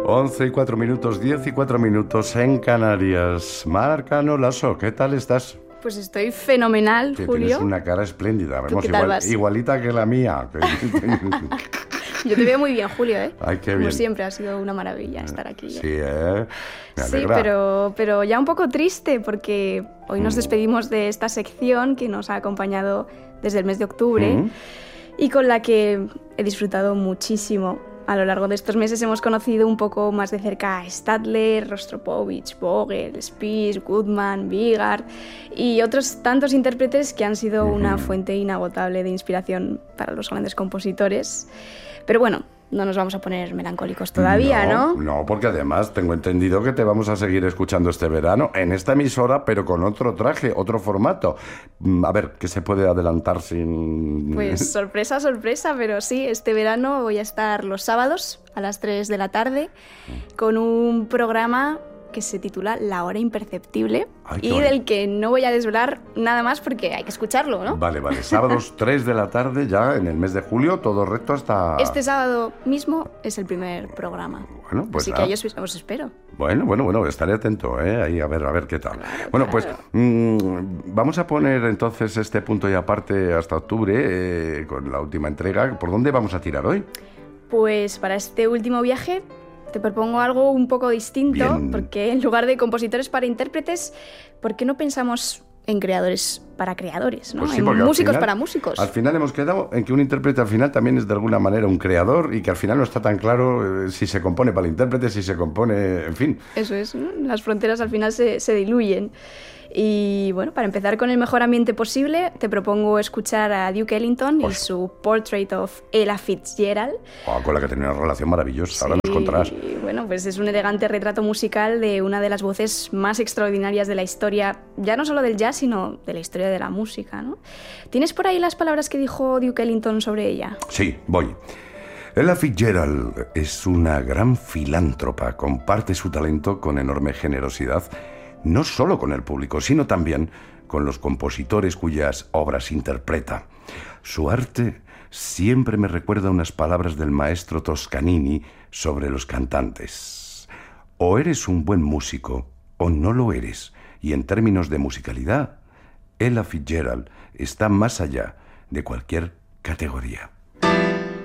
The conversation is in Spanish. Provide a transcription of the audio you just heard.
11:04, 10:04 en Canarias. Marcano Lasso, ¿qué tal estás? Pues estoy fenomenal, Que Julio. tienes una cara espléndida. Vemos qué tal vas? igualita que la mía. Yo te veo muy bien, Julio, ¿eh? Ay, qué Como bien. siempre, ha sido una maravilla estar aquí. Sí, ¿eh? Me Sí, alegra. pero ya un poco triste porque hoy nos despedimos de esta sección que nos ha acompañado desde el mes de octubre y con la que he disfrutado muchísimo. A lo largo de estos meses hemos conocido un poco más de cerca a Stadler, Rostropovich, Vogel, Spies, Goodman, Bigard y otros tantos intérpretes que han sido una fuente inagotable de inspiración para los grandes compositores. Pero bueno, no nos vamos a poner melancólicos todavía, ¿no? No, porque además tengo entendido que te vamos a seguir escuchando este verano en esta emisora, pero con otro traje, otro formato. A ver, ¿qué se puede adelantar sin...? Pues sorpresa, sorpresa, pero sí, este verano voy a estar los sábados a las 3 de la tarde con un programa que se titula La Hora Imperceptible. Ay, qué y bonito. del que no voy a desvelar nada más porque hay que escucharlo, ¿no? Vale, sábados 3 de la tarde ya en el mes de julio, todo recto hasta... Este sábado mismo es el primer programa. Bueno, pues así que nada. ahí os espero. Bueno, estaré atento, Ahí a ver qué tal. Bueno, pues vamos a poner entonces este punto y aparte hasta octubre, con la última entrega. ¿Por dónde vamos a tirar hoy? Pues para este último viaje te propongo algo un poco distinto, Bien. porque en lugar de compositores para intérpretes, ¿por qué no pensamos en creadores para creadores, ¿no? Pues sí, En porque al músicos final- para músicos. Al final hemos quedado en que un intérprete al final también es de alguna manera un creador y que al final no está tan claro si se compone para el intérprete, si se compone, en fin. Eso es, ¿no? Las fronteras al final se diluyen. Y bueno, para empezar con el mejor ambiente posible, te propongo escuchar a Duke Ellington y su Portrait of Ella Fitzgerald. Con la que tenía una relación maravillosa, ahora nos contarás. Y bueno, pues es un elegante retrato musical de una de las voces más extraordinarias de la historia, ya no solo del jazz, sino de la historia de la música, ¿no? ¿Tienes por ahí las palabras que dijo Duke Ellington sobre ella? Sí, voy. Ella Fitzgerald es una gran filántropa, comparte su talento con enorme generosidad, no solo con el público, sino también con los compositores cuyas obras interpreta. Su arte siempre me recuerda unas palabras del maestro Toscanini sobre los cantantes. O eres un buen músico o no lo eres, y en términos de musicalidad, Ella Fitzgerald está más allá de cualquier categoría.